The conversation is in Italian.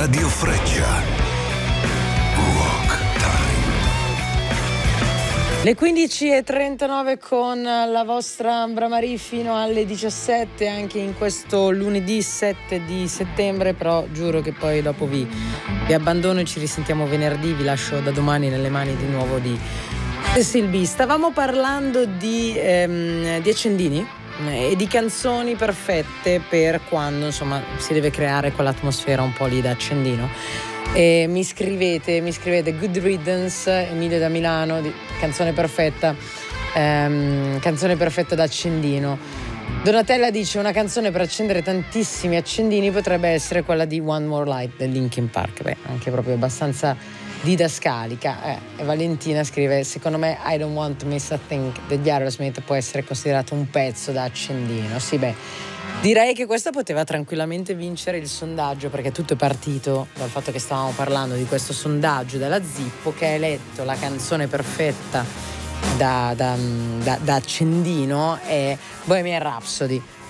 Radio Freccia. Rock Time. Le 15:39 con la vostra Ambra Marie fino alle 17, anche in questo lunedì 7 di settembre, però giuro che poi dopo vi abbandono e ci risentiamo venerdì, vi lascio da domani nelle mani di nuovo di Silvi. Stavamo parlando di accendini e di canzoni perfette per quando insomma si deve creare quell'atmosfera un po' lì da accendino. E mi scrivete Good Riddance, Emilio da Milano, canzone perfetta da accendino. Donatella dice una canzone per accendere tantissimi accendini potrebbe essere quella di One More Light del Linkin Park. Beh, anche proprio abbastanza didascalica. E Valentina scrive: secondo me I Don't Want to Miss a Thing degli Aerosmith può essere considerato un pezzo da accendino. Sì, beh, direi che questa poteva tranquillamente vincere il sondaggio, perché tutto è partito dal fatto che stavamo parlando di questo sondaggio della Zippo, che ha eletto la canzone perfetta da accendino è Bohemian Rhapsody.